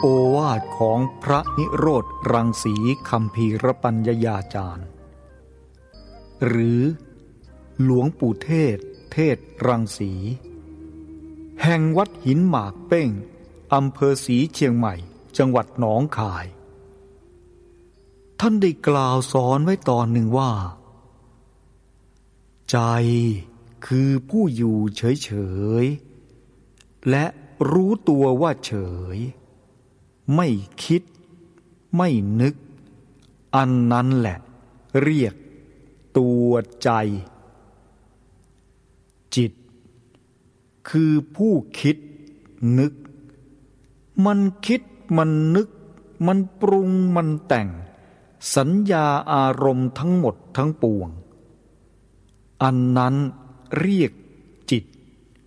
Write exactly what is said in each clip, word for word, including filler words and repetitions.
โอวาทของพระนิโรธรังสีคัมภีรปัญญยาจารย์หรือหลวงปู่เทศเทศรังสีแห่งวัดหินหมากเป้งอำเภอศรีเชียงใหม่จังหวัดหนองคายท่านได้กล่าวสอนไว้ตอนหนึ่งว่าใจคือผู้อยู่เฉยๆและรู้ตัวว่าเฉยไม่คิดไม่นึกอันนั้นแหละเรียกตัวใจจิตคือผู้คิดนึกมันคิดมันนึกมันปรุงมันแต่งสัญญาอารมณ์ทั้งหมดทั้งปวงอันนั้นเรียกจิต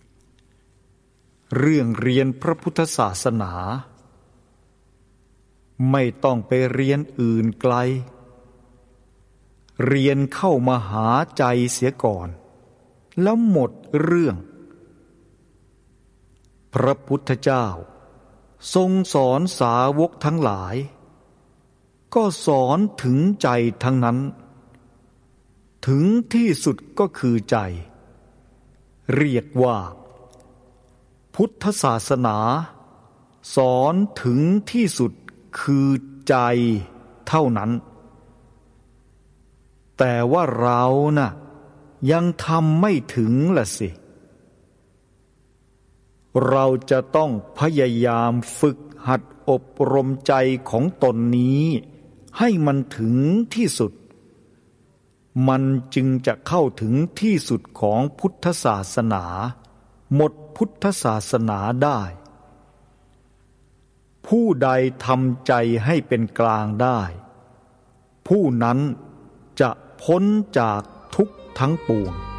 เรื่องเรียนพระพุทธศาสนาไม่ต้องไปเรียนอื่นไกลเรียนเข้ามาหาใจเสียก่อนแล้วหมดเรื่องพระพุทธเจ้าทรงสอนสาวกทั้งหลายก็สอนถึงใจทั้งนั้นถึงที่สุดก็คือใจเรียกว่าพุทธศาสนาสอนถึงที่สุดคือใจเท่านั้นแต่ว่าเราน่ะยังทำไม่ถึงล่ะสิเราจะต้องพยายามฝึกหัดอบรมใจของตนนี้ให้มันถึงที่สุดมันจึงจะเข้าถึงที่สุดของพุทธศาสนาหมดพุทธศาสนาได้ผู้ใดทำใจให้เป็นกลางได้ผู้นั้นจะพ้นจากทุกข์ทั้งปวง